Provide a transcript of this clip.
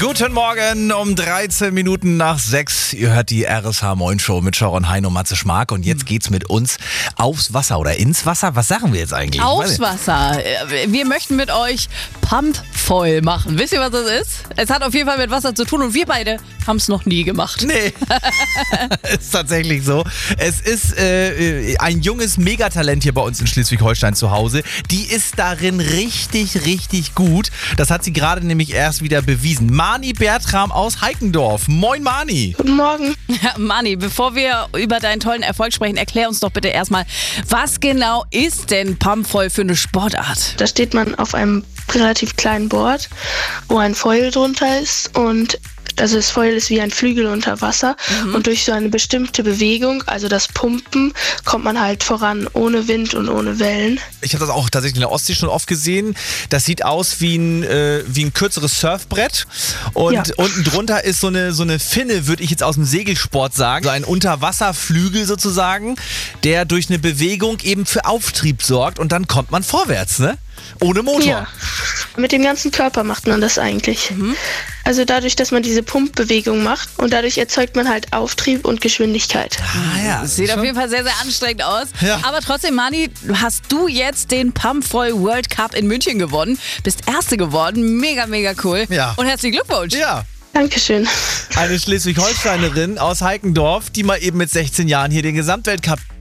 Guten Morgen, um 13 Minuten nach 6. Ihr hört die RSH Moin Show mit Sharon Hein und Matze Schmark. Und jetzt geht's mit uns aufs Wasser oder ins Wasser. Was sagen wir jetzt eigentlich? Aufs Wasser. Wir möchten mit euch Pump voll machen. Wisst ihr, was das ist? Es hat auf jeden Fall mit Wasser zu tun und wir beide haben es noch nie gemacht. Nee, ist tatsächlich so. Es ist ein junges Megatalent hier bei uns in Schleswig-Holstein zu Hause. Die ist darin richtig, richtig gut. Das hat sie gerade nämlich erst wieder bewiesen. Mani Bertram aus Heikendorf. Moin Mani. Guten Morgen. Ja, Mani, bevor wir über deinen tollen Erfolg sprechen, erklär uns doch bitte erstmal, was genau ist denn Pump voll für eine Sportart? Da steht man auf einem relativ kleinen Board, wo ein Foil drunter ist und also das Foil ist wie ein Flügel unter Wasser und durch so eine bestimmte Bewegung, also das Pumpen, kommt man halt voran ohne Wind und ohne Wellen. Ich habe das auch tatsächlich in der Ostsee schon oft gesehen. Das sieht aus wie ein kürzeres Surfbrett und unten drunter ist so eine Finne, würde ich jetzt aus dem Segelsport sagen. So ein Unterwasserflügel sozusagen, der durch eine Bewegung eben für Auftrieb sorgt und dann kommt man vorwärts, ne? Ohne Motor. Ja, mit dem ganzen Körper macht man das eigentlich. Also dadurch, dass man diese Pumpbewegung macht und dadurch erzeugt man halt Auftrieb und Geschwindigkeit. Ah, ja. Sieht auf jeden Fall sehr, sehr anstrengend aus. Ja. Aber trotzdem, Mani, hast du jetzt den Pump voll World Cup in München gewonnen. Bist Erste geworden. Mega, mega cool. Ja. Und herzlichen Glückwunsch. Ja. Dankeschön. Eine Schleswig-Holsteinerin aus Heikendorf, die mal eben mit 16 Jahren hier den Gesamtweltcup